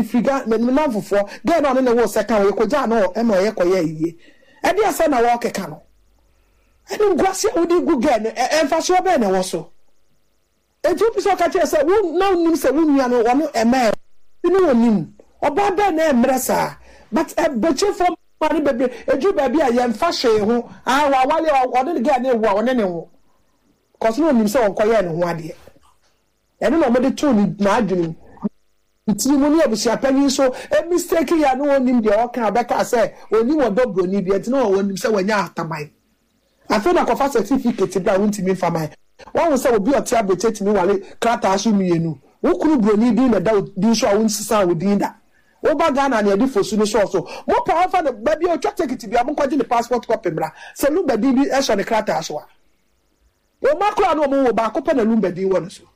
figa me na fofo get no ne wo second we ko ja no e ma ye koye yiye e dia say na wo keka no e no gwase odi gu get e fa so be na wo so e ju bi so ka che say wo na nim say wo nua no wono e ma ni wonim oba be na emresa but e beche from mani bebe e ju baby a ye mfa hwe ho wa wale o de get na ewu a wone ne ho cause no nim say won koye ne ho ade e no mo de to ni na adwene Iti mo ni abusia pani so e mistake ya no onim de o kan abeka say oni wo dobro ni bi enti no onim say wanya ataman afi na kofa certificate bra wonti mi famai won say obi oti abeteti mi wale krata aso mienu wo kunu broni bi na da di so a won sisa wo din da wo ba Ghana na e di fosu ni so mo pa fa na ba bi o twa ticket bi am kwaje ni passport copy bra say lumba di bi e so ne krata aso a o makro na mo wo ba ko pa na lumba di won so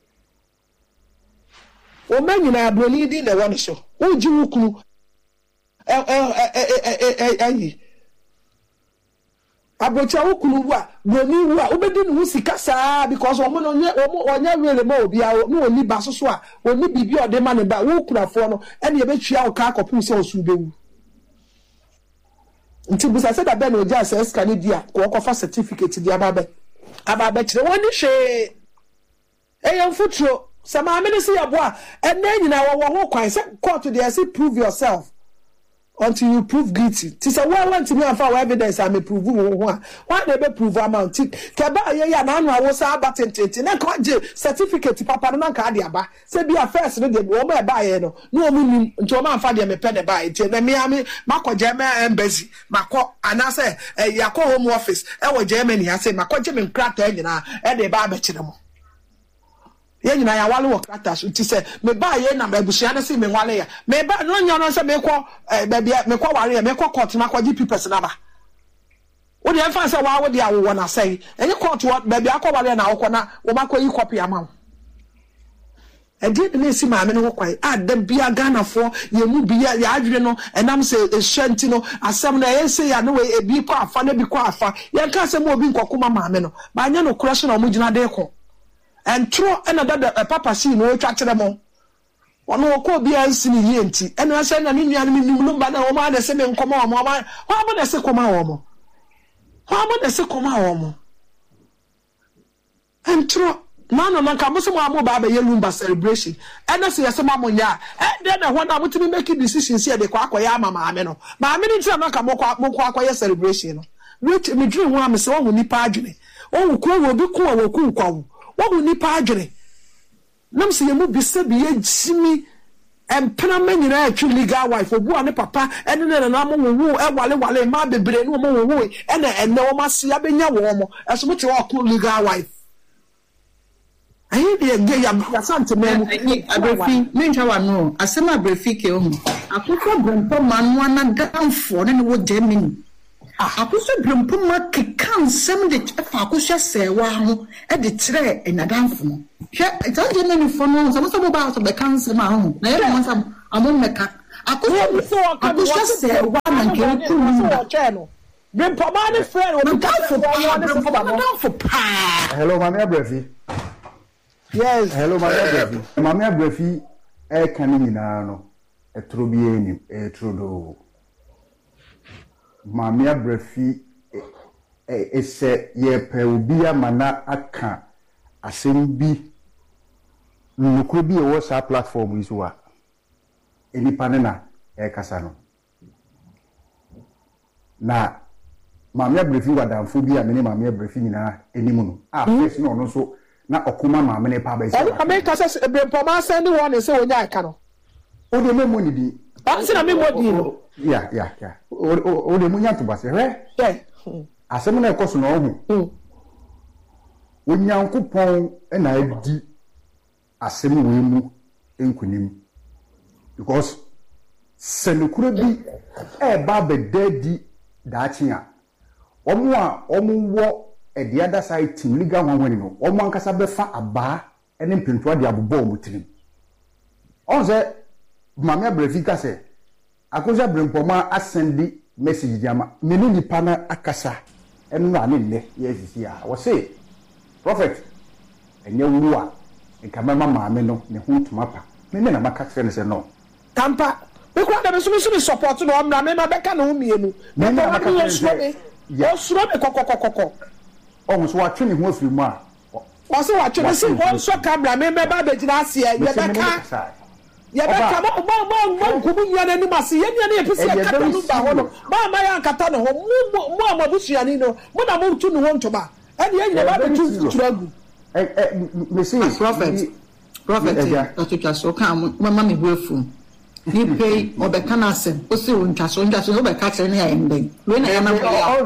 o menina broni di na won so o ji wukunu ayi abocha wukunu wa broni wa obedi no sika saa because o mo no onya wele ma obi a no oni ba so a oni bibi o de ma ne ba wukunafo no ene ye betwia o ka akopum se osu bewu nti busa se da be no ja se ska ne dia ko ko fa certificate dia ababe kire woni hwe eyan futuro Sama ministry aboa and then you know wo kwan say court they say prove yourself until you prove guilty. Tis a well want to me and for evidence I may prove why they be prove amount. Keba ye ya na anu sa batententi na ko je certificate papa na ka dia ba. Say be a first no dey wo ba ba ye no. No mu nim nti o ma fa dia me pe ne ba enti na me makoje me embassy mako anase yakọ home office e wo Germany ha say makoje me nkrata nyina e dey ba be kire mo. Ye nyina ya wale wo kratas uti se me ba ye na abusia na se me wale ya me ba no nya no se me kọ bia me kọ ware me kọ court na kwaji papers na ba wo de fa se wa wo de awo na sei enye court wo ba bia kọ ware na wo na wo ba kọ yi copy ama e di na si ma me no kwai a da bia Ghana fo ye mu bia ya adwene no enam se ehyanti no asem na ye se ya no we ebi kọ afa na bi kọ afa ye ka se mo obi nkokoma ma me no ba anya no crush na mo gina de ko and throw another papa see no twa kire mo ono ko bia nsi ni ye nti eno ase na ni nua ni numba na o ma de se me nkoma o ma ho abo de se koma o mo ho abo de se koma o mo and throw man no ka mo se mo amo ba ba ye lumba celebration eno se yese ma mo nya de na ho na mo timi make decision se de kwa akoya ama ma me no ma me ni tira na ka mo kwa akoya celebration no which me dream ho am se wo nipa adwene o ko wo bi ko wo ku kwa wo nipa adwene nam se yemu bisa bi yejimi empena manyina atwi legal wife obu ane papa ene ne na mo wo wale ma bebre no mo wo ene wo mase ya benya wo mo eso mete wo ko legal wife ayi de ge ya sante memu abrefi menja wa no asema abrefi ke o akoko brompo manu na ganfo ne wo Germany akoso brompo ma kekan sem de fa akoso sewa ho e de kire enadanfo no hwe taje ne ni fo no so mo ba so be kan sem a ho na ye mo sam amon meka akoso sewa na nke ku no brompo ma ne friend o ganfo pa hello mama abrefi yes hello mama abrefi e kan ni na no e tro bi eni e tro do Mami abrefi ese ye pe obi amana aka asem bi nukuru bi e WhatsApp platform iso a enipa ne na e kasa no na mami abrefi wadamfo bi amene mami abrefi nyina enimu no first no no so na okuma mami ne pa ba ise ame kasa brempoma send one se onya aka no o de memo ni di se na memo di no yeah o de munya to base asem na ekoso na ohu onyankopon na adi asem we mu enkunim because senukura bi ba bedadi daachia omu wo the other side team liga wanwani no omu ankasa befa aba ene mpintoa de abobo omutirim onze mama brefika se akoja brempoma asendi message diama menu nipa na akasa enu na ne yes ya wo say prophet enye wuwa nka mama maame no ne hu ntuma pa me na maka kire ne se no tampa we kwa da so support no amra me ma beka na humienu me ba ka osuro me kokokokoko o so wa twene ho afiri mu a o so wa twene si ho so camera me ba be gina ase ye beka ye beka mo kubu nya na ni mase ye nya na episi kata no ba ho no ma ya kata no ho mo amabusuani no mo na mo tu no ho ntoma ene ye ba be tu turagu me say prophet atutwaso kan mama me buafu ni pay obeka na asem o se wontwaso obeka kire na yende we na yama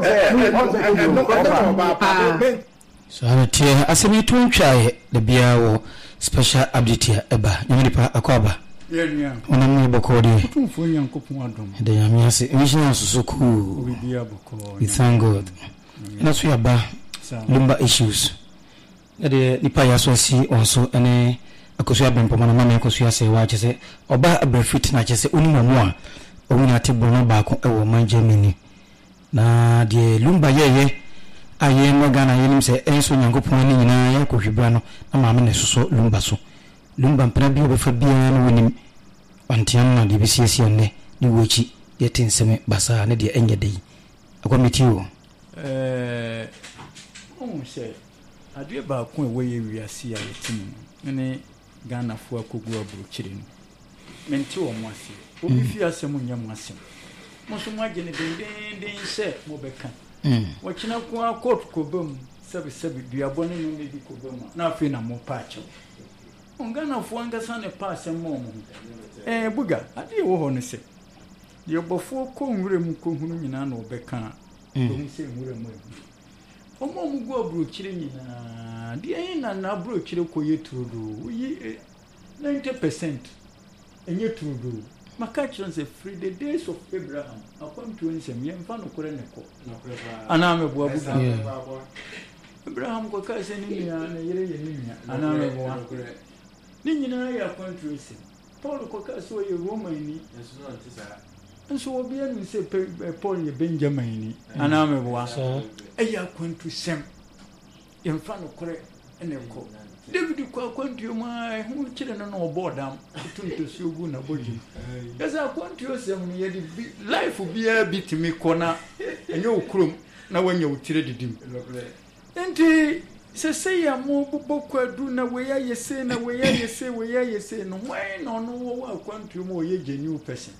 so anatia asemi tu ntwae de bia wo special update eba nyimipa akwaba yenya ona mu bokodi tumfo nyankopon adom de yamiase mission susuku bibia boko we thank God na so yaba lumba issues de nipa ya so si onso ene akoso abempoma na mama akoso ase wa chese oba abrefit na chese onimamu a omunya tebo no baako ewo man Germany na de lumba yeye aye no Ghana yenim se enso nyankopon ni nyina ya kohwibra no na mama ne soso lumba so lumba mpra bi obefa bia no wonim wantian na de bisiesi ne ni wochi de tinseme basa ne de enye dei akwamiti o o se ade ba ko ewe ye wiase ya yetimu ne Ghana fo akogu abrochire no menti wo mo ase obi fi asem nyam asem mo so mo agene den se mo beka wo kina ko akot ko bam sebi duabo ne no bi ko bam na afi na mo pa acho on Ghana fo angasa ne pa asem mo buga ade wo ho no se de obofo ko nwure mu ko hunu nyina na obeka ko mu se nwure mu omo mu go abrochire nyina de na abrochire ko yeturudo yi 90% enye turudo maka chon say free the days of Abraham upon 20 yemfa no kore ne ko ana me bo abuga Abraham ko ka se ni nya na yere ye ni nya ana me bo ni nyina ya controversy Paul ko ka so ye Roman ni nso obi anu se Paul ye Benjamin ni ana me bo eya kwantu sem yemfa no kore ene ko David ko kwantu ma hu kire no no bodam tunto si ogu na boji yasa kwantu sem ye di life bia bitimi kona enye okrom na wanya utire didim enti se ya mo bokwadu na we ya yese na we ya yese no why no wo kwantu mo ye genuine person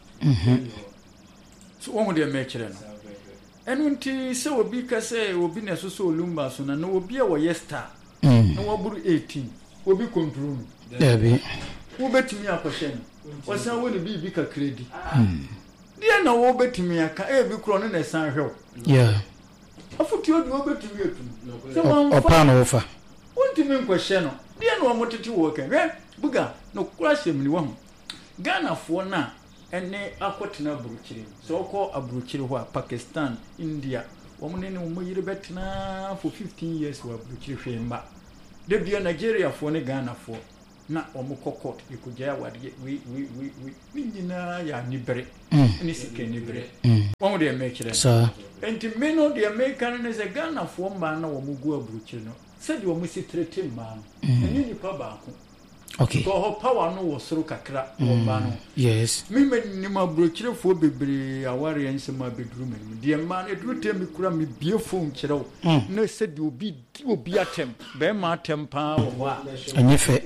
so wo de me kire no enu nti se obi ka se obi na so olumba so na obi a wo yesta na wo buru 18 obi control Debi wo betimi akwhye no wo san wo ne bi ka credit dia na wo betimi aka bi kro no na san hwew afuti odi wo betimi etum se man opa no wofa wontimi nkwhye no dia na wo motete wo ka buga no kura hyem ni wo Ghana fo na ene akotena abrochire so ko abrochire ho Pakistan India womne ne mo yire betena for 15 years wa abrochire hwemba de bia Nigeria fo ne Ghana fo na omukokot ikugya wade we nyina ya nibere ni sike nibere won de mekire so enti meno de American ne ze Ghana fo mba na womugu abrochire no se de womusi trete mba no ni pa baako okay ko ho power no wo soro kakra wo ba no yes me ni ma brochire fo bebre aware yanse ma bedru me de ma na dru tem kura me bie phone kirew na se de obi atem be ma atem pa wo a enyefe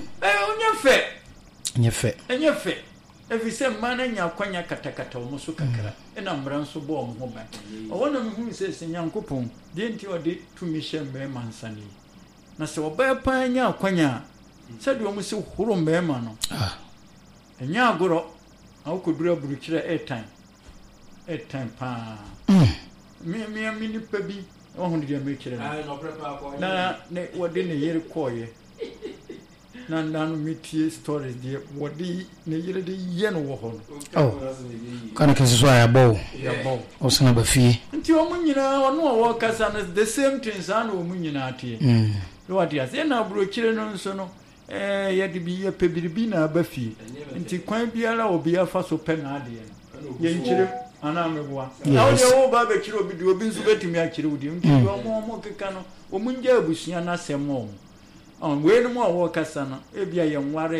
enyefe evi se ma na nya kwanya katakata wo so kakra ena mbra nso bo wo ho ba wona me hu se se nyankopon de nti ode tumi hye me mansani na se oba pa nya kwanya said you must huru mbema no enya agoro akodura burukire airtime pa me ni pabi ohun de me kire na ne wode ne yere koye na no metie stories de wode ne yere de ye no wo ho kana kesi so ya bo o sana ba fie nti o munyina ono wo kasa na the same things ana o munyina atie no wade ase na burukire no nso no ya de bi ya pebiribi na abafi nti kwan biara obi afa so pe na ade ye nkire ana meboa na o de wo ba be kire obi de obi nso betimi akire odi nti omo keka no omunja abusua na asem we no mo wo kasa no e bia ye nware no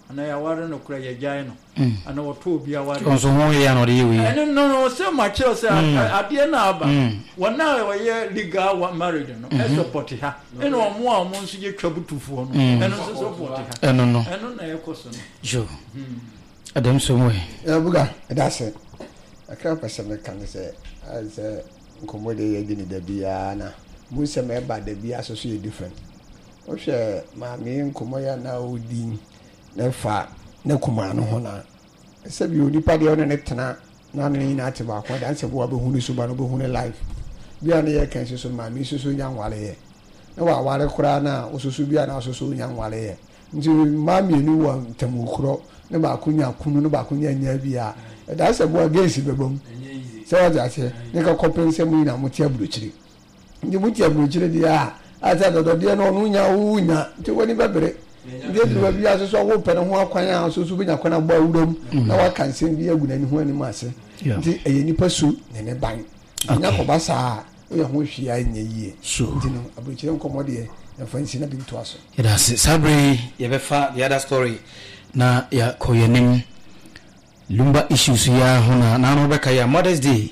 ana ya ware no kura ya gyae no ana woto bi aware so ho ya no de yewi no say ma chiro say ade na aba wona we legal marriage no e support ha eno omo a omo nso ye twabutufuo no eno nso support ha eno na ye koso no jo adam so mo buga that's aka pese me kan say as nkomode ye gini da bia na mu se me ba da bia so so different o hwe ma me nkomoya na odi na fa na kuma no ho na se bi odi pa de ne tena na ne na ate ba kwa dan se bo be hunu so ba no be hunu live bia na ye kan so ma me so nya nwale ye na wa ware kura na osusu bia na so nya nwale ye nti ma me ni wa ntamu kuro na ba kunya kunu na ba kunya nya bia da se bo against bebom se wa ja se ne ka compense mu na mutia buruchiri ndi mutia buruchiri dia ata do dia no nya unya nti woni bebere ndi du bia so so wo pere ho akwan a so bi nya kwana gba wuram na wa kanse bi agu na ni ho ani mu ase nti eye nipa su ne ban nya ko basa o ye ho hwia nya yie nti no aburuchiri nkomode ya fancy na bintu aso ida sabre ye be fa the other story na ya koyenim lumba issues ya hona na no beka ya Mother's Day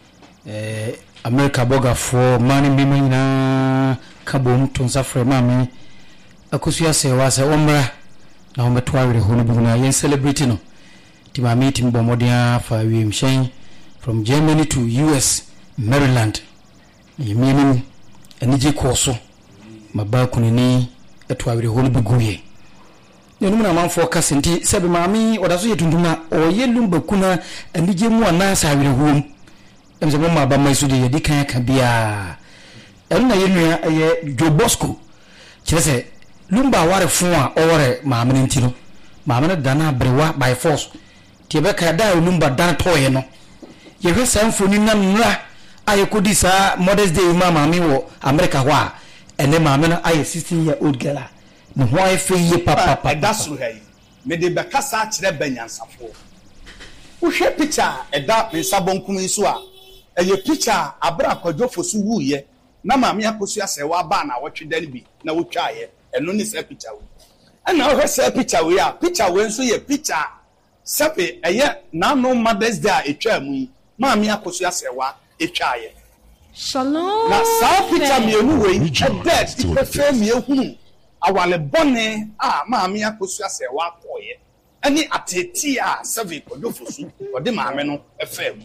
America boga for mani mimi na kabom tonsa frɛ mame akosia se wa se omra na ometo awere hono bi na yen celebrity no ti mame tim bomodia fa wiem shen from Germany to US Maryland yemini enije koso maba kunini eto awere hono bi guye yenum na manfo kasenti sebe mame odaso yetunduma oye lumba kuna enije mu anasa awere hom emze mo maba maisu de yedi kan ka bia na yenua ye Jo Bosco kirese lumba ware fun a owore mame nti no mame no dana brewa by force ti be ka da lumba dan toye no ye hwesa mfoni na nra ayekodi sa Mother's Day mame wo America ho a ene mame no aye 16 year old girl no ho aye fe ye papa that's right me de be kasa kire banyansafo wo hwe picture eda me sabonkum so a eye picture abra kwadwofo so wuye na mame akosu asewa ba na wotweda bi na wotwaye eno ni se picture we ana wo se picture we a picture we nso ye picture sepe eye na no Mother's Day etwa mu mame akosu asewa etwaye shalom na sa picture me enu we dead ipefe me ehunu awale bone a mame akosu asewa koye ani ateti a save kwadwofo so ode mame no efem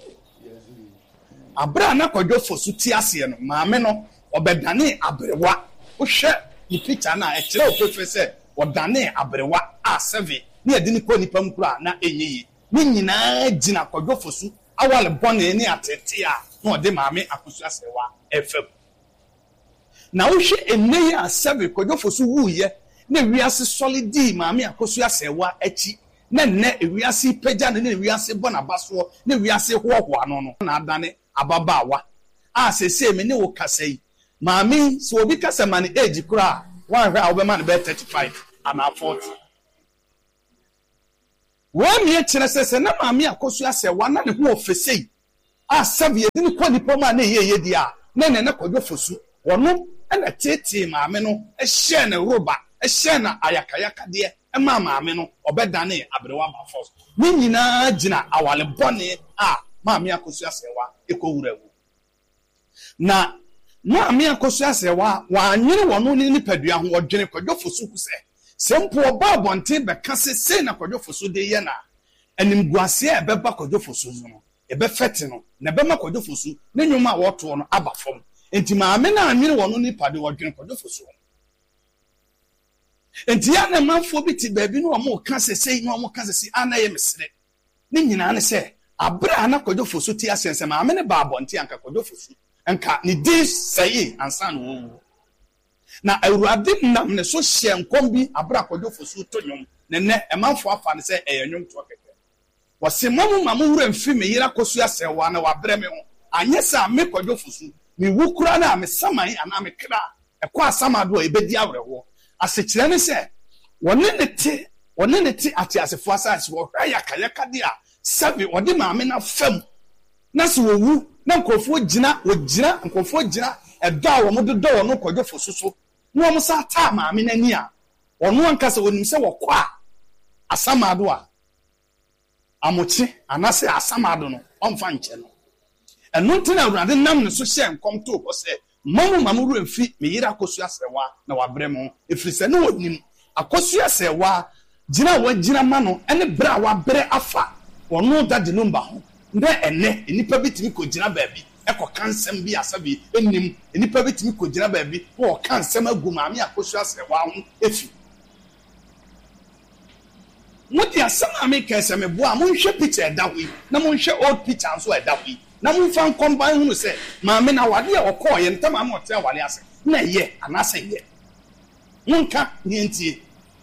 abra na kwadwofo so ti ase no maame no obedane abrewa wo hwe ni picture na e kire ofefe se odane abrewa a save ni edini ko nipa mkura na enyiyi ni nyina gina kwadwofo so awale bone ni atete a na ode maame akosu asewa efem na wo hwe enye a save kwadwofo so wuye na wiase solidi maame akosu asewa achi na nne wiase pagya na wiase bona baso na wiase hohoa no na adane ababawa a sese me ne wo kasai maami so obi kasa mani age kura wan hwa obema ne be 35 and 40 wa mi kire sese na maami akosu ase wana ne ho ofesei a savie ni kwani poma na ye dia na ne kwadwofosu wono na tete maami no ehye na roba ehye na ayakayaka de maami no obedane abrewa ba force ni nyina gina awale bone a maami akosu asewa ekowurawu na maami akosu asewa wa anyere wono ni padua ho odwene kwadwofosu ku sempo oba bonte be kase se na kwadwofosu de ye na animguase e beba kwadwofosu no e be fete no na be ma kwadwofosu na nyoma a woto no aba fom enti maami na anyere wono ni padua odwene kwadwofosu enti ya na manfo bi ti baabi no mo kase se no mo kase se ana ye mesre ni nyina ne se abra na kwadwofosu ti asense maami ne ba bonte anka kwadwofosu anka ni dis sei ansa no na awurade nam ne so hye nkombi abra kwadwofosu to nyom ne ne emanfo afa ne se eyenyom to keke wose mamu wura mfi me yira kosu asewa na wabre me ho anyesa me kwadwofosu me wukura na me saman ana me kra ekwa asamado ebedi awreho asechire ne se wone ne te ati asefo asase wo hwa yakayaka dia sabi wode maame na fam na se wowu na nkofo gina nkofo gina edo a wo mododo wo no kwadwofosu so no mo sa ta maame na ni a ono anka se wonim se wokwa asamado a amoche anase asamado no omfa nche no eno ntina awurade nam ne so hye nkom to ko se mamuru emfi me yira akosu asewa na wabre mo efrise ne wonim akosu asewa gina wagina ma no ene bra wabre afa wono dade no mba ho nde ene enipa bitimi ko gina baabi eko kansem bi asabi enim enipa bitimi ko gina baabi wo kansem agum ami akosu asewa ho efi moti asama me kese me boa mo hwe picture da hui na mo hwe old picture anso da hui na mo fan combine hunu se ma me na wade e okọ ye ntama ma ote wale ase na ye anase ye nka nientie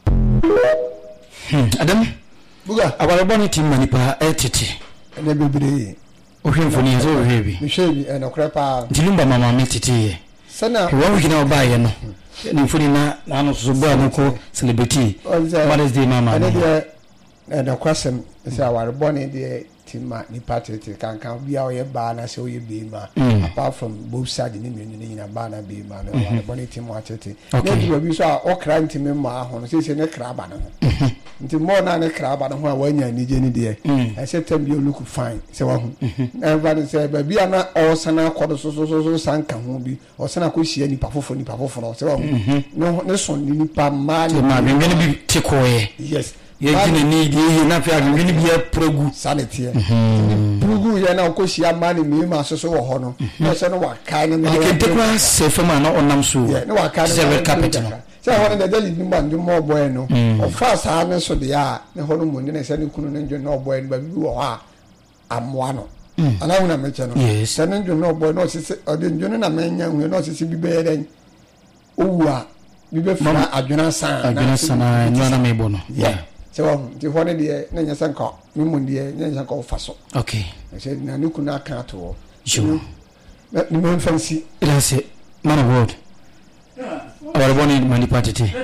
Adam buga awale boni team manipa etete ene bebre ohwemfoni zo ohwebi me hwebi ene okrepa dilumba mama metete ye sana wa wikina oba ye no ni mfoni na ano so bo amko celebrity Mother's Day mama ene kwasem se awale boni de tima ni patete kan bia oye ba na se oye be ma apart from both side ni me na ba na be ma no awale boni tima atete no bi bi so a okra ntime ma ho no se ne kra ba no nti mo na ne kra ba no ho a wanya ni je ni de I said tell you look fine se wa hu everybody say ba bia na o sana kodo so sanka ho bi o sana ko hia ni pafofo se wa hu no ne son ni pa ma ni ma be ngene bi tikoye yes ye gine ni ye na fa ngene bi progu sanity progu ye na ko hia ma ni mi ma so wo ho no na se no wa kai ni ma ke tekwa se fema na onam so no wa kai se red carpet no se ho na deli ni man mo boy no o fa sa ne so de ya ne ho no mo ni se ne kunu ne njo no boy no ba bi wo ha amwa no ana hu na me che no se ne njo no boy no se o de njo na me nya hu no se bi be den owa bi be fa adwena san no na me bono so the one de na nya san ko mi mun de nya san ko fa so okay se na ni kunu aka to sure ni mo fancy that's it man of word awale boni manipa tete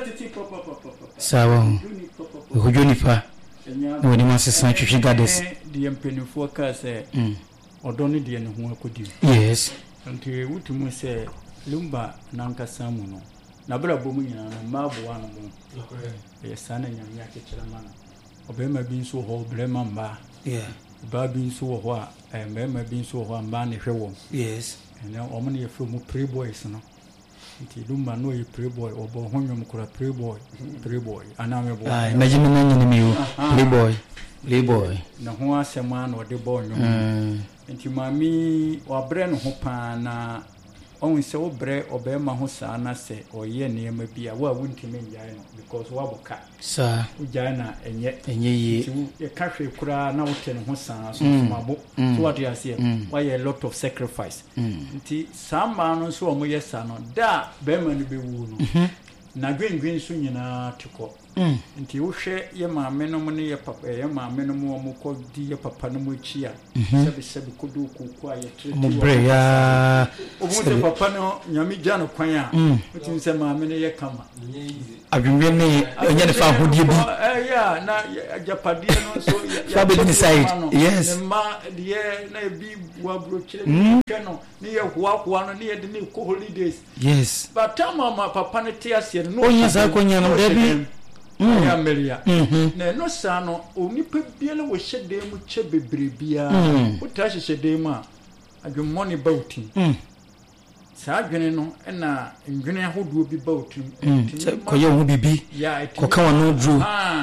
sawa hujuni pa woni masesa twhwe gades de mpenifo ka se odoni de ne ho akodi yes nti wutumu se lumba nanka samu no na bra bomu nyina no maabo anu mo sana nyamya kechira mana obema bi nso ho brema mba ba bi nso ho a mema bi nso ho mba ne hwewo yes ene omo ne yefro mu pre boys no nti lumba no ye pre boy obo honwom kura pre boy aname bo imagine na nyine mi pre boy na ho asema na ode bo nwom nti mami wabre no ho pa na on se obre obema ho saa na se oye ne ma bia wa wuntime nyae no because waboka sa ujai na enye ye ye ka hwe kura na wote ne ho saa so mabo so what you say why a lot of sacrifice nti sama no so omo ye sa no da bema no bewu no na gwengwen so nyina tiko nti wo hwe ye maame no mo ne ye papa ye maame no mo mo ko di ye papa no mo chi a sebe kodu kuku a ye trete mo bre ya o mo te papa no nyame gya no kwan a utin se maame no ye kama adwenwe ne onye ne fa hodie bi ya na japadie no so ya be decide yes ma de na bi wa bro kire no ne ye hoa no ne ye de ne ko holidays yes but mama papa ne te ase no onye za ko nya no debi ya melia na no sa no onipa biela wo hyede mu che bebrebia wo ta hyede mu a adwemmone bautin sa adwene no na ndwene ahodo bi bautin ko ye ho bibi ko ka wono dru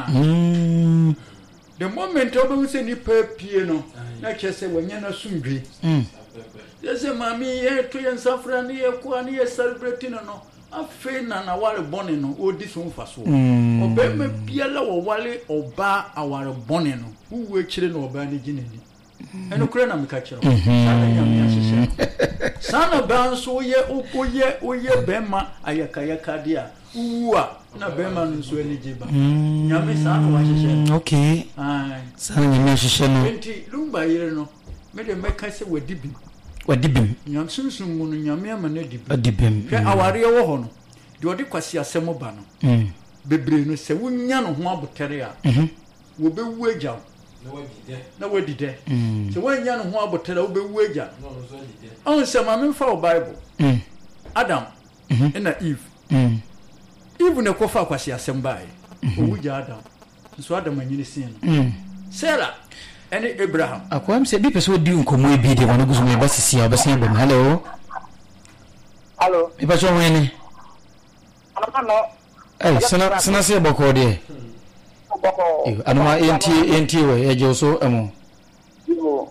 the moment obo se ni papie no na chese wanya na sumdwe yese mami ye to ye nsafra ni ye kwa ni ye celebrate no afe na wale bone no odi so mfaso obema biala wo wale oba aware bone no uwe kire no oba ni gineni eno kure na meka kire sana nyame ahihye sana banso oye bema ayakayaka dia uwa na bema no so ani jiba nyame sana wa ahihye okay sana nyame ahihye no enti lumba yire no me de meka se wadibim nyam sunsun mu no nyame ama na adibim hwe aware wo ho no de odi kwasi asem ba no bebre no se wunya no ho abotere a wo be wu agya na wadide se wunya no ho abotere wo be wu agya on se ma me fa o bible Adam na Eve ne ko fa kwasi asem ba e o wugya Adam so Adam and Unisin. Sarah and Abraham. Aquam said, because we do come with the one who's my best to see our best. Hello. Hello. If I show any. Hey, Senasi Bokode. And my NT way, Ejo so amo. You.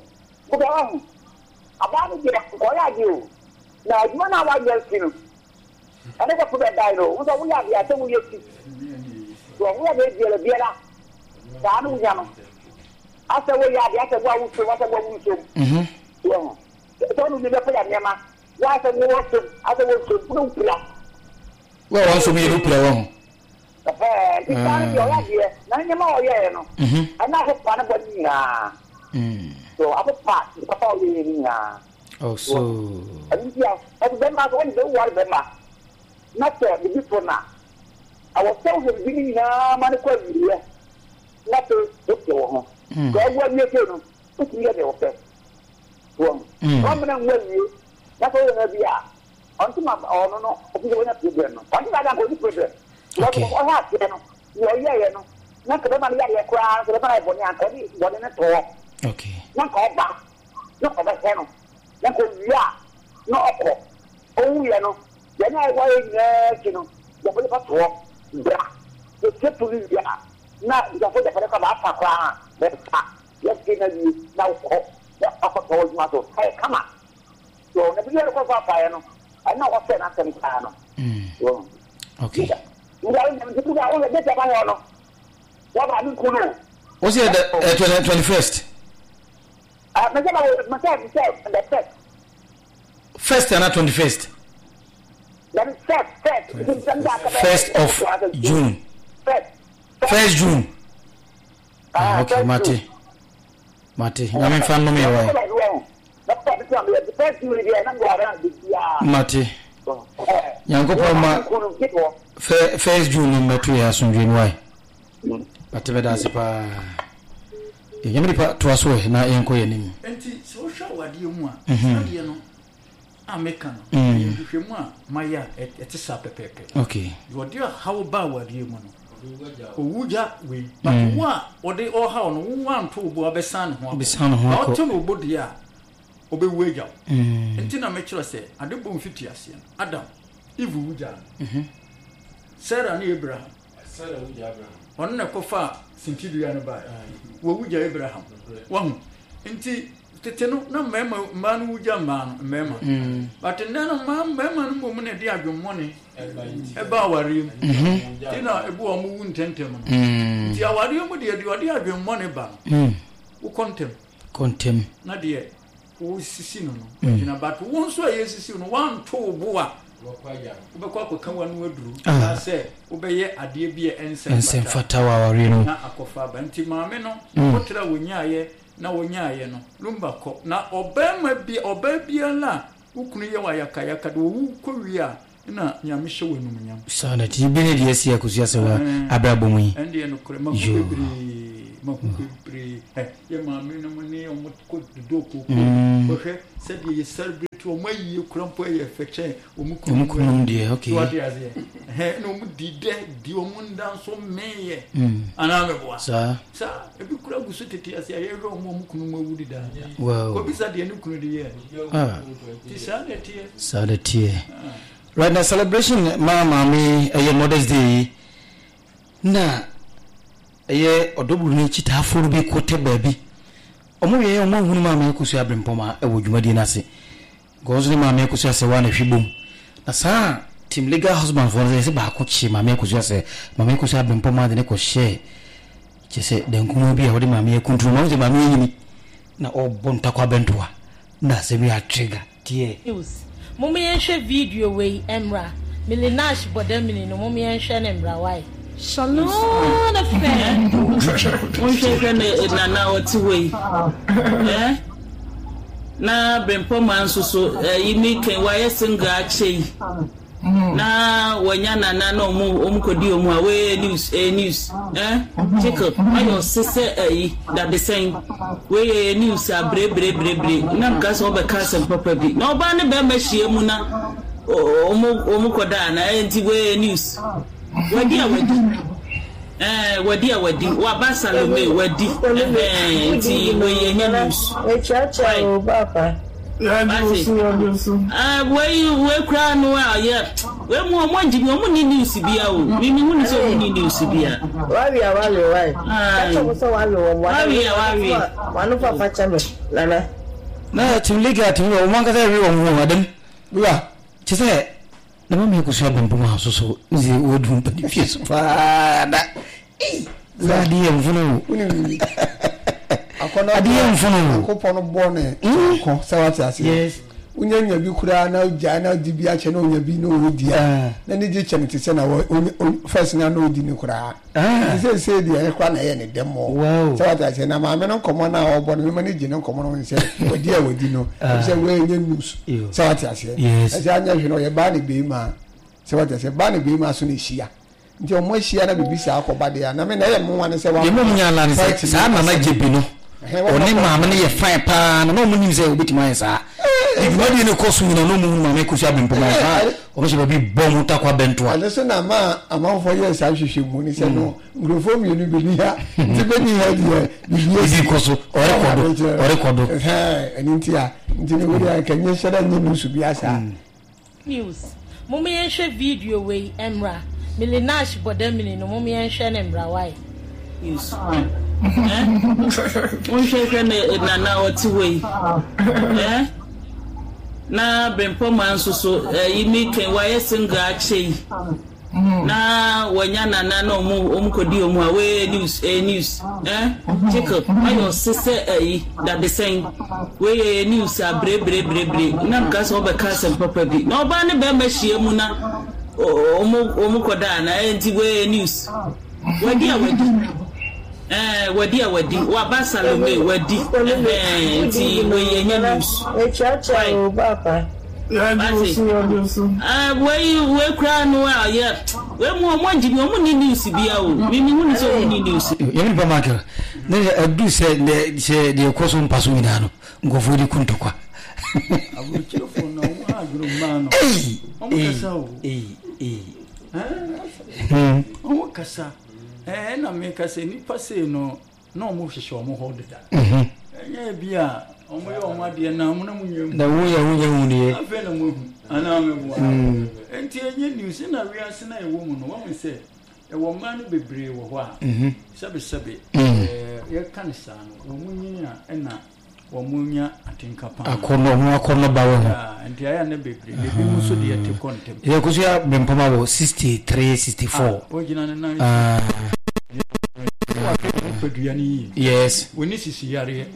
About it, what are you? Now, you know what you're seeing. I never put a dino. We have the other way. So, we have a beer. Danu Yama. After we have the other one, what I want to do. Don't never put a Yama. Why the water? I want to put a well, also me to play on. None more, yeah. I'm not a fan of it. So I was part of the oh, so. Yeah, I don't know them. Not the before now. I was telling him, being money quality. Not to look your home. God, what you do, put me at the office. One, will you? That's all I be at. Until my own, no, I'm not children. Until I don't go to prison. What have you? You're not the money I cry, the money one in a talk. Okay. Not call back. Not of a channel. Not no oh, you know. Then I was, you know, the way of talk. The tip to you, not the way of the let's get you now. Upper told muscle. Hey, come on. So, the beer of a fire. I know what's an African. Okay. What are you doing? Was it the 21st? First and not 21st. First of June. 1st June. Okay, Mate. I'm in fan of me. Mate. Yanko Palma. 1st June number 2 years on June. Why? But that's a Yamripa to us way na enko yenim. Enti social wadi mu a, ade no American. Hwehwemu a maya etisa pepepe. Okay. You dey how ba wadi mu no. Owuja we. But wo a ode o ha no wo anto obo abesan ho. Abesan ho akọ. O to no obo de a obeweja. Enti na me kire se ade bom fiti ase. Adam, Eve wuja. Sarah ni Abraham. Sarah wuja Abraham. On na kofa Sintidia no ba. Wo wuja Abraham. Wahu. Enti teteno na mema manu wuja mema. But nana mema no mo na di adwomone e ba awari. Tina ebu o mu ntentem no. Ti awari mo de di adwomone ba. Wo contem. Na de wo sisi no no. Tina but wo nso ayesisi no wan to obo a ubekwa ko kan wanu aduru na se ubeye ade bi ensem fatawa awari no na akofa ba nti maame no kotra wonyaaye na wonyaaye no lumba ko na obema bia la ukunu ye wa yakayaka do wu kowia na nyame hye wenum nyam sana ti bi ne de sia kusia se wa abrabom yi ende no kure makubri ye maame no ne o motko doko ko hwe se de ye celebrate o mayi kurampo ye feche o mukunu de okay what is here no mu di o mundan so meye ana me boa sa ebi kura gusu tete ase ye ro mo mukunu mawudi da wow ko bisa de ne kunu de ye ti sa de tie right now celebration mama me a Mother's Day na eye odoburu ni chita afuru bi kote baby omo ye omo hunu mama ekusu abrempoma e wodwumadi na se gozo ni mama ekusu ase wa na hwibom na sa team legal husband for say ba ko chi mama ekusu ase mama ekusu abrempoma de ne ko share chese den kumo bi a wodi mama ekuntu ma wo mama yini na obonta kwa bentoa na se bi a trigger tie Mummy and share video way Emra. Milinash Bodemini, no Mummy and Shan Emra. Why? Shalom, a friend. We share Nana or two way. Eh? Na Bempoma so you make a wire singer chain. Na wanyana na no mu kodi omu awe news eh check up my sister that the same we news bre na nka so be case papa bi na oba ne be machie mu na omu koda na enti we news wadi awadi wadi wa ba Salome wadi ti we yenya news Echacha o baba we kra no ya we mo njibi o ni news bia o mi hu so ni news bia why acha mo so why wanu papa chame nana na timliga timwa o manga da ri o mo adam wa chise na mama ko so abon boma so nzi odun pa di fieso pa da za di mfuno akona adi mfuno ko pono bone ko sawati asi yes unyanya bi kura na uja na di bi ache na unya bi no odia na ni je cheme te se na first na no odi ni kura se dia e kwa na ye ne demo sawati asi na ma me no komo na obo no me ni je no komo no se wadi no se we nye news sawati asi asi anya hwe no ye ba ne be ma sawati asi ba ne be ma so ne hia nti o mo hia na bibisa akoba de na me na ye mo wane se wa ye mo nya la ne se sa na na jebi no oni maame ne ye fine pa na no munim se obitima yen sa ibodi ne kosu nyina no mu maame ko sia bempo ma ha o me se ba bi bom ta kwa bento a so na ma amanfo ye sa hwehwe mu ni se no ngrofo mi ni bi ha ti be ni ha di bi kosu o rekodo nti a nti ne wori aka nye shara nyi nusu bi asa news mummy enhwe video we emra milinash bodamini no mummy enhwe ne mra why news unsheke na wati we na bempo mansuso yimi ken waye singa ache na wanya na omukodi omu awe news check ayo sese that the same we news abre na mkasa obekasa papa bi na oba ne be machie mu na omukoda na enti we news wadi wadi wa ba Salome wadi ti we yenya news Echacha o baba we kra no ya we mo njibi o ni news bia o mi hu so ni news yemi ba maka ne adu se de koso mpaso mina no ngofo di kuntokwa abu telefone na o agro mano o kasa o kasa na me kasa ni pase no na mo hwehwe mo ho deda enya bia o mo ye o ma de na mo na mo nyem da wo hu ni afa na mo hu ana me bo enti enye news na wiase na ewo mu no wo me se ewo ma no bebre wo ho a sabe ye kan sa no wo munya na wo munya atinka pa akono ba wo enti aya na bebre mu so de yete kontem ye ko sia bempama wo 63 64 o jina na yes we need sisi yare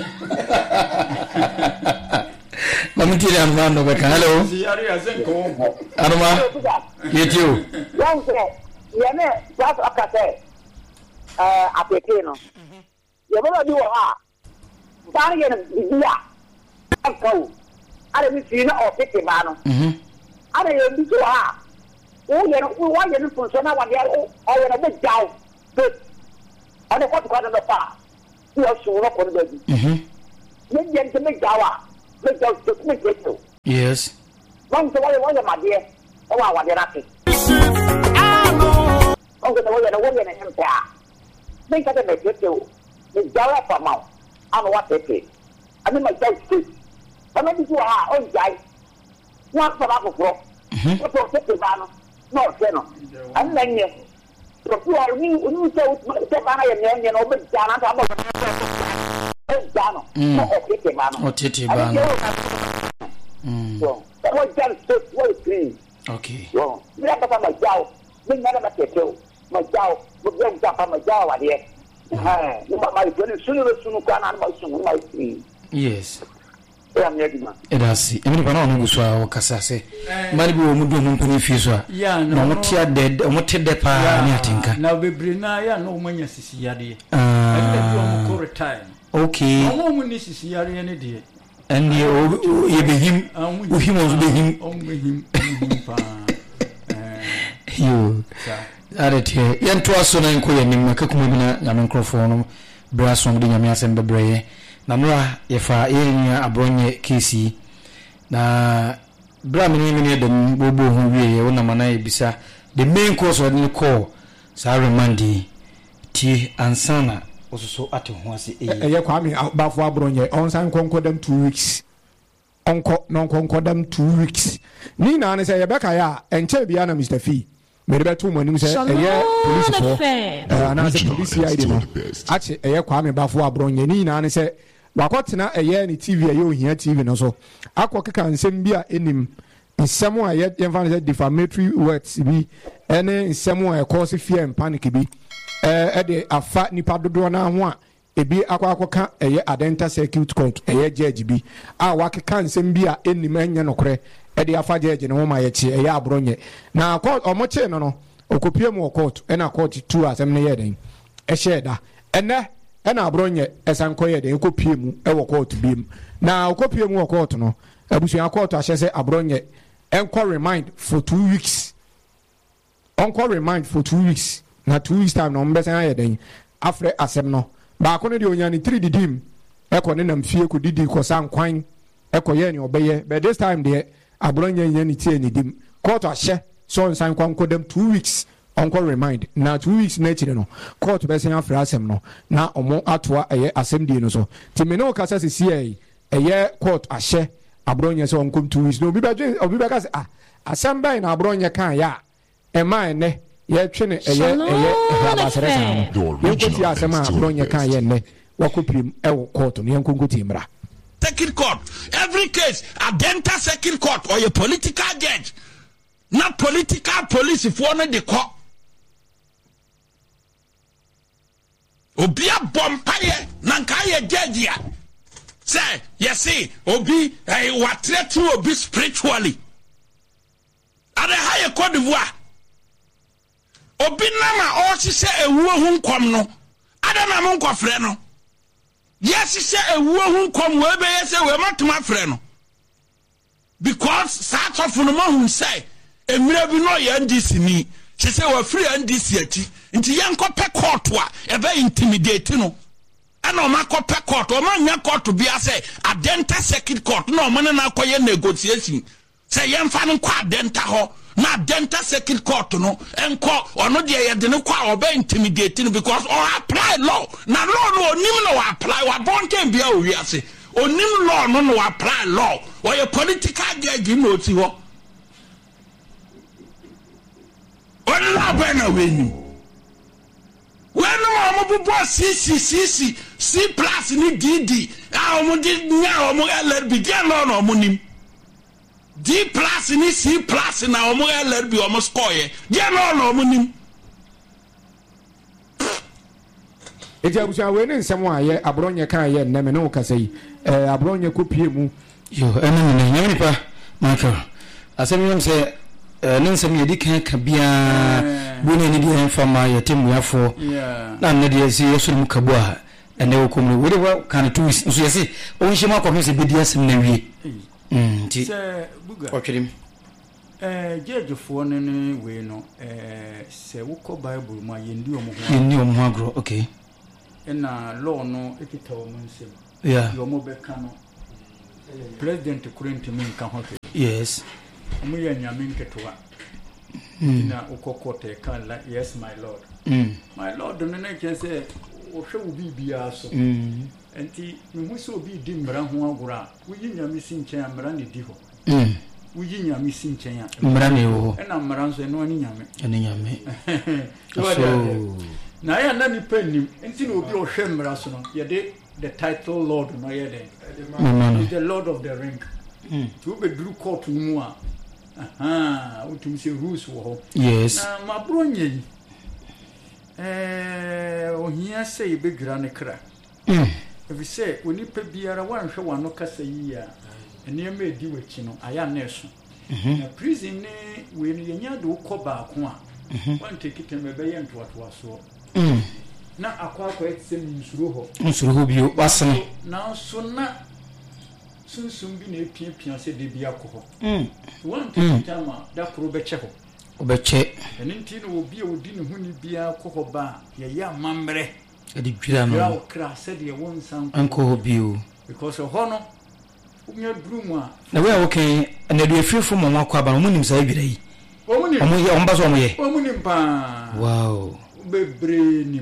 mamutile amando beka hello sisi yare azenko aruma yetiu donc yene ça akate apetino yebo di wa bari yene biya akau ale mi fina o pete bano ale ye bi to ha o yene funciona wa dia o yene be jaw ane kwa tukana na pa kuwa shura kwa nbebi nje me jawa me jaw me jeto yes wangu wale madie wa wadiraki wangu wale na hempa me kata me jeto me jawa pa mau ano wa tete ane me jaw state ane bi tu ha o jai wa pa ba ko o to tete bano no seno ane nye Proprio un se bana ye no be jana ta ba jana o tete bano so o jan so o free okay yo mira papa ma jao mi ngana ma tete ma jao mo be japa ma jao wa de ni ba ma sunu kana ma sunu ma free yes ya mnyedima edasi emini bana onu guswa wakasase mali bi wo mudu mu mpani fi so a na motia dead omotede pa ni atinka na bebre na ya no manya sisi yade ande wo ko retire okay omo mu ni sisi yade ne de ande ye behim uhim ozo behim pa yo arete yanto aso na nko ye nim akakuma bi na ya microphone brasom de nyame asem bebreye na mra yefa yenya abronye kesi na bra mini dem bobo hu wie wona mana ebisa the main cause of the call sa remandi tie ansana ososo ate ho ase eye kwame bafo abronye onsan konkodam 2 weeks onko non konkodam 2 weeks ni na ne say yebeka ya enche bia na Mr. Fee mere betu manim say eye police for ana say police ya ide no ache eye kwame bafo abronye ni na ne say wakotena eye ni TV eye ohia TV no so akokeka nsem bia enim nsem a ye yemfa say defamatory words bi ene nsem a cause fear and panic bi de afa nipa dodo na ho a ebi akwakoka eye Adenta Circuit Court eye judge bi a wakeka nsem bi a enim anya nokore de afa judge ne ho ma ye chi eye abronye na court omoche no okopie mu court na court 2 asem ne ye den sheda ene na abronye esanko ye den kopie mu wo court bi mu na okopie mu court no abusuan court ahye se abronye enko remind for 2 weeks enko remind for 2 weeks na 2 weeks time no mbesa ye den afre asem no ba ko ne de onya ni 3 didim eko ne nam fie ko didi ko san kwan eko ye ni obeye but this time de abronye nya ni tie ni dim court ahye so san kwan ko dem 2 weeks onko remind na 2 weeks na chire no court be san afre asem no na omo atoa eye asem die no so ti me no kasa se sie eye court ahye abronye se onko 2 weeks no obi be kasa asem bai na abronye kan ya e mai ne ye twene eye abasere san no ye ko ti asem abronye kan ye ne wakopim e wo court no ye nkonko ti mra Circuit Court. Every case, Adenta Circuit Court or a political judge, not political police if one of the court. Obi a bompaye nankaye judge ya. Say, you see, Obi what to Obi spiritually. At the higher Cote d'Ivoire. Obi nama or she say a woman come no. Adana monko freno. Yes, he said a woman come where they say we're not my friend. Because such of the man who say, a maybe no NDC me. She said we're free NDC into young copper court, a very intimidating. And no man copper court or man young court to be a say a Adenta Circuit Court. No man and I negotiation. Say young fan qua denta ho. Na Adenta Circuit Court no enko ono de ye de no kwa oba intimidating because or apply law na law no onim no apply wa bon can bia o wiase onim law no apply law or a political judge no ti ho on la bena weni when mo bubo CC C plus ni DD a mo di nya o mo LRB dia no mo nim D plus ni C plus na omo LRB omo score ye dia no omo eti abusia we ne nsem a ye abronye kan ye nneme ne okasa yi abronye kopie mu yo ene ne nyame pa Michael asem yem se ne nsem ye di kan ka bia bu ne di en fama ye temuafo na ne de si yeso mu kabu a ene okomre we de kan tu so ye se o nhima ko se bedi asem na wie ti buga okrim judge for ne we no se wo ko Bible ma ye ndi omo ho agro okay na law no ekita o nsem yo mo be ka no president kurenti min ka ho yes omo ya nyame nketoa na ukokote kan la yes my lord no na ke se o hwe wo bibia so enti me hu so bi di mra ho agora wo yi nyame si nchen mra ne di ho wo yi nyame si nchen ya mra ne wo na mra nso no ani nyame so na ya na ni penim enti na obi o hwe mra so no ye de the title lord no ye de is the lord of the ring to be dru court mu a utum se rules wo yes na mabro nyi ohia sei be dwura ne kra if you say oni pe biara wan hwe wano kasa yi a ene ma edi wachi no aya na eso na prison ne we ne yenya de ukoba ako a wan take them be ye ntoatoa so na akwa etsem nsuro ho bio wasene na so na sunsum bi na epia se de bia ko ho wan take tama da kro be che ho obeche ene nti no obi a odi ne hu ni bia ko ho ba ye ya mamre edi dwira no kra se de won san anko bio because ho no unya drum a na we okay na de afirfo mo akwa ba mo nim sa dwira yi omo ye omba so mo ye omo nim pa wow bebre nim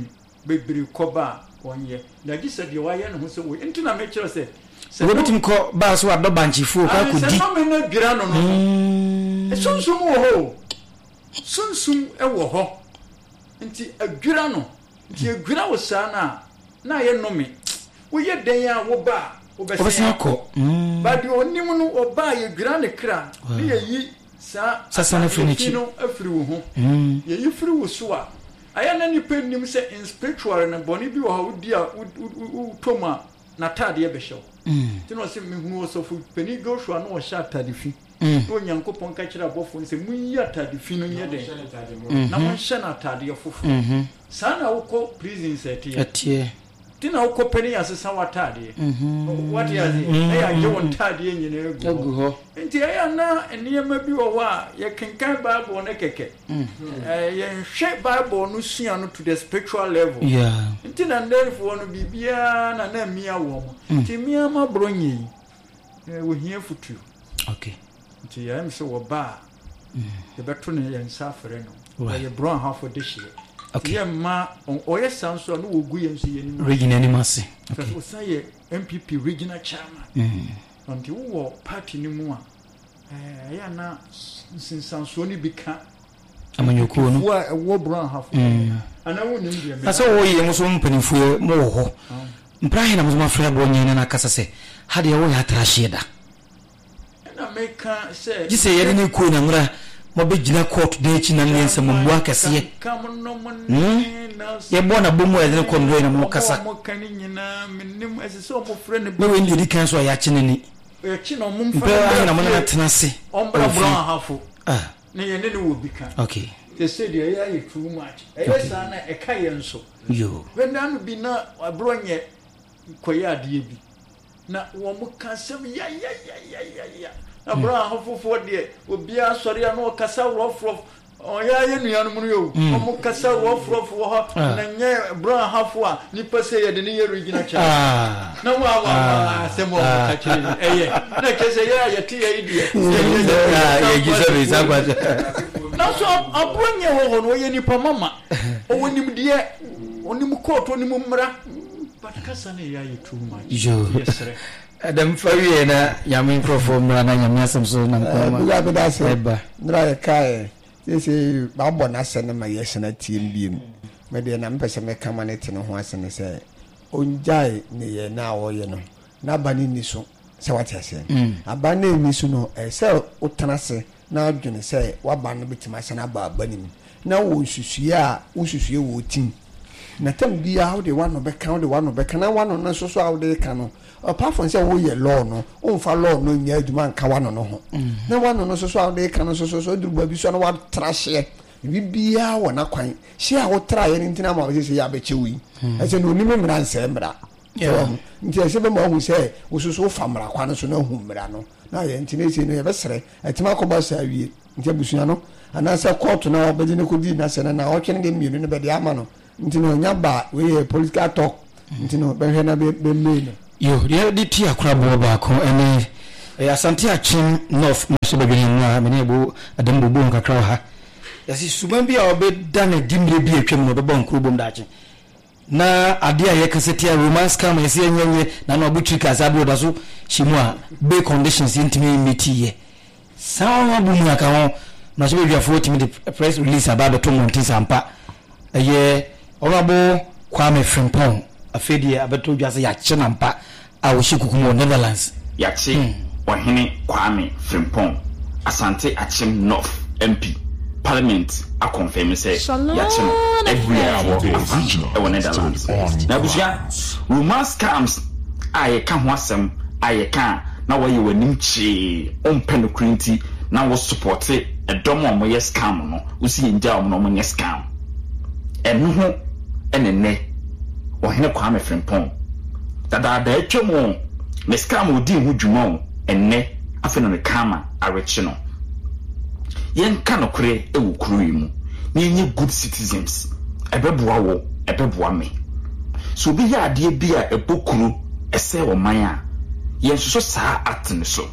bebre koba onye na gisa de waye no so we nti na me kire se Robitim ko ba so ado banchifu ka ko di se no me na dwira no no sunsum wo ho sunsum e wo ho nti adwira no nti adwira wo sa na ye no me wo ye den a wo ba wo be se ko ba di onim no oba ye dwira ne kra ne ye yi sa na finichi no afiri wo ho ye yi firi wo so a aya na ni pennim se in spiritual na boni bi wo ha udi a toma na tade e be hyew ti no se me hunu so fu peni Joshua no wo sha tade fi to nyankopon ka kira bofo nse mun ya tade fi no nye den na mon hye na tade e fufu sana wo ko prison set tina uko peni asesa watade what ya zi ya je wontade nyine egu ho nti ya na eniyema bi wo wa ye kenkan bible ne keke ye hwe bible no sua no to the spiritual level nti na ndelfo no bibia na mia wo nti mia ma bronyi wo hia futu okay nti ya mse wo ba ye beto ne ye nsafere no ye bron half of this year. Okay. Yeah, ma oye sanso no wogu yenso yeni regional animasi. Okay. So say MPP regional chairman. Onti wo party ni mu a ya na sinsanso ni bika amanyoku no. Wo brown half. Ana wo nim dia. Asa wo ye mo so mpanifu mo wo ho. Mprahe na mo ma fra bo nyen na kasa se. Hade ya wo ya trahye da. Na meka say. Gise ye ni ku na mra mo be gina court de chi na nyensa mo mwa kase ye bona bomu e ne kondo na mo kasa mo kan nyina minnim asese mo frɛ ne be we ndi kan so ya cheneni e chi no mo mfa na mo na tenase ombra bro hafo ne ye ne wo bika okay they said ya ye too much e yesa na e ka ye nso yo when na bi na abro nye koya de bi na wo mo kasem ya Abraham hofofo de obia sori ano kasa rof oya ye nua no mu yo omo kasa rof ho na nye Abraham hafo a nipa se ye de ne ye regional cha na wa semo ka chiri eye na kese ye ti ye die ye gise be sagwa na so abronye ho no ye nipa mama owonim de onim court onim mra but kasa ne ye too much yes Adam fawie na yamin perform na nyamia samso na nkoma buga beda se ndra ye kai se ba bo na se na ma yes na tiem biem me de na mpese me kama ne tene ho ase ne se onjai ne ye na wo ye no na bani ni so se wate ase abana ni so no se utana se na adwene se waba no betima se na ba bani na wo susue a wo susue wo tim na tam bia how de one no be kan de one no be kan na one no so how de kan no apart from say wo ye law no o fa law no nya aduma nka one no ho na one no so how de kan so duruba bi so na wa trashe bibia wona kwan she a wo tra ye ntina ma wo se ya be chewi ese no ni memra nse mra nti ese be ma hu se wo so famra kwan so na hu mra no na ye ntina ese no ye be sere etima ko ba sa wie nti abusua no ana se court na obedi ne ko di na se na o twene de mienu ne be de ama no ntino nyaba we political talk ntino be na be me yo di ti akura bo ba ko ene asante achim north so be gani na me ne bo adam bo nkakra ha yasi suban bia obeda na dimre bi atwam no be bon kro bom dache na ade a ye kaseti a romance scam yesi enyenye na no obutrika asabro da so shimu a be conditions intimi metiye sawa bu mu aka ho na so be dua 40 press release about to montin sampa ye Orabo Kwame Frimpong afedi abeto dwase ya che nampa a wo shikukumo Netherlands ya che ohene Kwame Frimpong Asante Achim North MP Parliament a confirm say ya che every year wo Netherlands na busia romance scams aye ka ho asem aye ka na wo ye wanim chi ompeno krinti na wo support edomo mo ye scam no wo si nja mo no mo ye scam enu ho enene ohene Kwame Frimpong dada etwemo me scam odi hu dwuma enne afeno ne kama arechi no yen kanokre ewu kuru yi mu na enye good citizens ebeboa wo ebeboa me so bi ya ade bi a ebokuru ese wo man a yen so saa atene so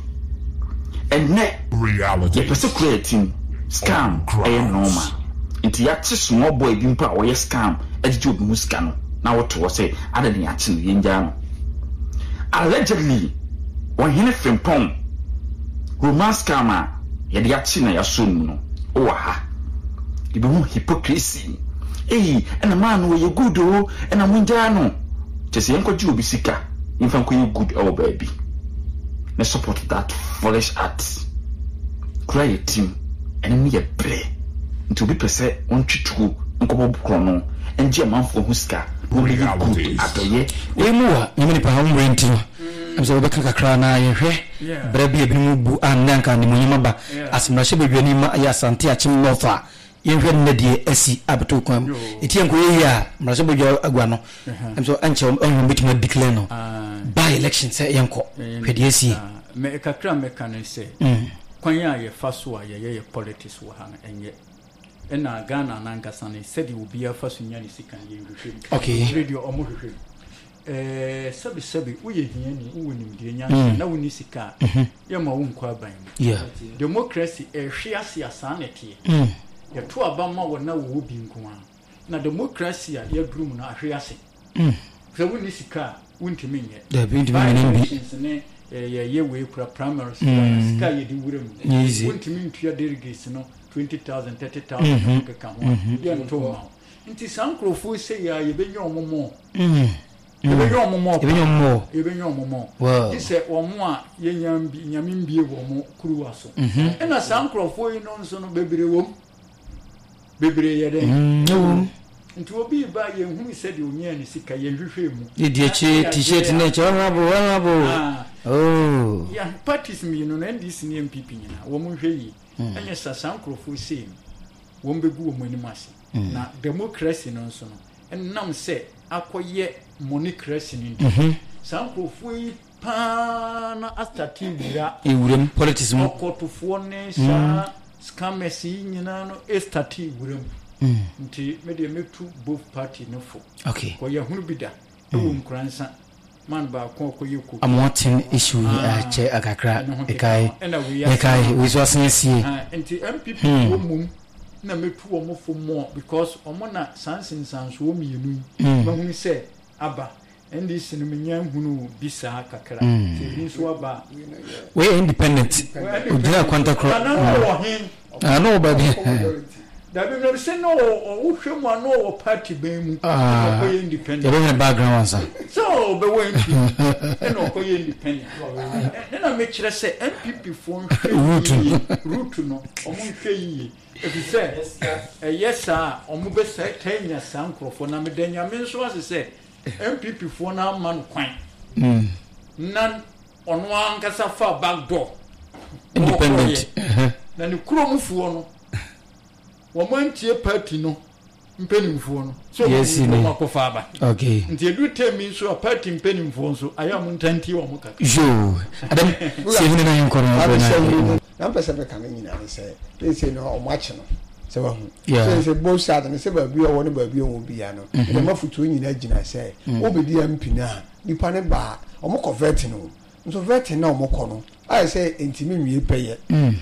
enne reality ye pese creating scam e normal nti ya chi small boy bi mpa wo ye scam ejije obi musika no na woto wo say ada ne achi no yenja no allegedly Ohene Frimpong romance scam yɛde achi na yaso no o ha ibe hu hypocrisy ɛna man no yɛ good o ɛna munja no kyese yɛnkɔgye obi sika yɛmfa nkɔ yɛ good o baby na support that foolish act kura yɛ team ɛna mu yɛ bre nti obi pɛsɛ ontwitwo nkɔbɔ bukro no ɛngye amanfo hu sika wo yɛ good atoyɛ emu a nyame pa ho renti no amso obeka kakra na yɛhwɛ bra bi ebimu bu ananka ne munyama ba asimrahye bedwani ma ya asante achim nofa yɛhwɛ ne de asi abeto kwam eti enko yɛ a mrahye bedwa agwa no amso anche onhom bitima declare no by election sɛ yɛnko hwɛde asi me kakra me kan sɛ kwan ya yɛ fa so a yɛ politics wo ha na enye na Ghana na nkasa ne sɛ de obi afa so nya ne sika yɛ hwehwɛ okay radio omo hwehwɛ sabi uye hiani uwe ni mdie nya na woni sika ya ma wonko aban democracy ehwe asiasa na tie ya to abama wona wo bi nko na democracy ya drum na ahwe ase so woni sika wontimi nye da bi ntimi ne ye we kura primaries sika ye di wurem wontimi ntua delegates no 20,000 30,000 ka ho ya to ma nti sankrofo se ya ye benyo omomo ebenyo momo ise omo a yenyambi nyamimbie wo mo kuruwa so ena sankrofo yi no nso no bebre yede nti obi ba ye hu ise de onya ni sika ye hwehwe mu di echi t-shirt na echi wanabo oh ya parties mi no na ndisi ni MPP nyina wo mo hwe yi enye sankrofo se wo mbegu wo mo animase na democracy no nso no enam se akoye monocracy ni sankrofo yi pa na astati wura ewurem politics mu okotofo ne sa scammers nyina no estati wurem nti me de metu both party no fo okay ko ye hunu bida ewo nkransa man ba ko ko yeko amotin issue che akakra ekai we so asensie nti MPP wo mum na metu omo fo more because omo na sansensanso wo mienu ba hunu se aba ndi sinimenya hunu bisa kakra se so aba we independent ojina kwanta kro no baby da be no se no o hwemu ano o party ben mu ko ye independent you have background answer so be we no ko ye independent na me kire se MPP fo route no o mo hwe yi ebi se yes omo be se tanya sankrofo na me danya me nso ase se MPP fo na man kwan nan ono ankasa fa back door independent na ni kuromfo no wo mantie party no mpenimfo no so wo makofa aba okay nti edu temi so a party mpenimfo so aya mu ntanti wo mukaka jo adam se hunu na yinko no na pesa be kan nyina ne se no o machi no se wa hu se both side ne se ba bi o woni ba bi o wo bia no e ma futu nyina gina se obedi ampina nipa ne ba o mo convert no so vet na o mo kɔ no ai se entimi nwie peye